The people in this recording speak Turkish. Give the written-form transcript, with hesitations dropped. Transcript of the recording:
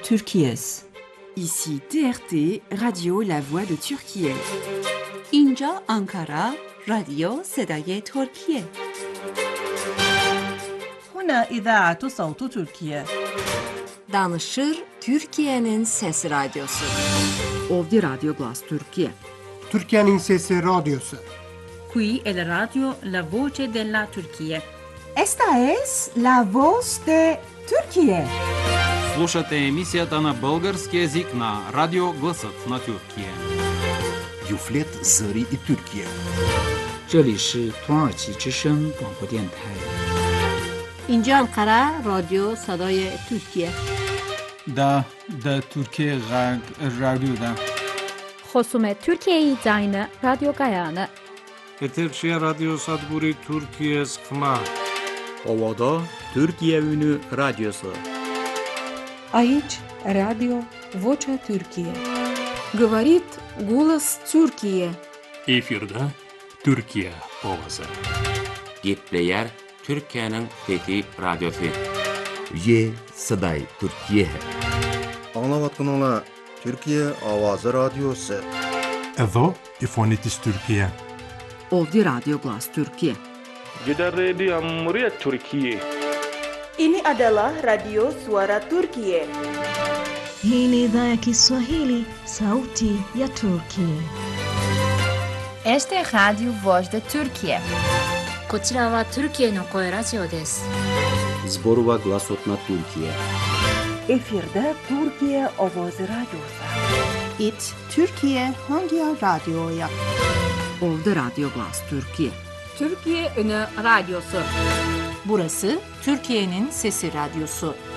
Türkiye's. Ici TRT, Radio La Voix de Türkiye. اینجا آنکارا، رادیو صدای ترکیه. هنا إذاعة صوت تركيا. Danışır Türkiye'nin Sesi Radyosu. Ovdje Radio Glas Türkiye. Türkiye'nin Sesi Radyosu. Qui è la radio La Voce della Turchia. Esta es la voz de Türkiye. Слушате емисията на български език на Радио Гласът на Türkiye. Юфлет Зări и Türkiye. 这里是土耳其之声广播电台。 اینجا انقره رادیو صدای ترکیه. دا Türkiye رادیو دا. خصوم ترکیه زاین رادیو گایانه. Eterşehir Radyo Sadburi Türkiye Sıkma. Ovada Türkiye Ünü Radyosu. Aici Radio Vocea Türkiye. Говорит голос Türkiye. Efirde Türkiye ovası. Gepleyer Türkiye'nin Fethi Radyosu. Ye Saday Türkiye. Anlavatkanala Türkiye Avazı Radyosu. Edo İfonitis Türkiye. Ovdje Radio Glas Türkiye. Jeddah Radio Muryat Türkiye. Ini adalah Radio Suara Turkiye. Hii ni idhaa ya Kiswahili, Sauti ya Turkiye. Este es Radio Voz de Turkiye. こちらはトルキエの声ラジオです。 Zborova Glasot na Türkiye. Efirde Türkiye Ovozi Radyosu. It Türkiye hangi radyoya? Ovdje Radio Glas Türkiye. Türkiye Ünü Radyosu. Burası Türkiye'nin Sesi Radyosu.